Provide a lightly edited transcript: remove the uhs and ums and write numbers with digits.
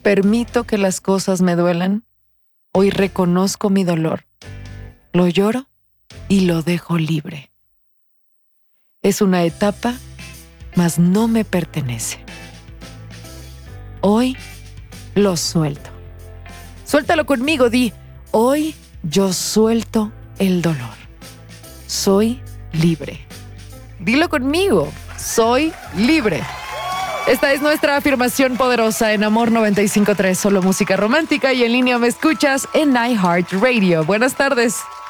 Permito que las cosas me duelan. Hoy reconozco mi dolor. Lo lloro y lo dejo libre. Es una etapa, mas no me pertenece. Hoy lo suelto. Suéltalo conmigo, di. Hoy yo suelto el dolor. Soy libre. Dilo conmigo. Soy libre. Esta es nuestra afirmación poderosa en Amor 95.3, solo música romántica, y en línea me escuchas en iHeartRadio. Buenas tardes.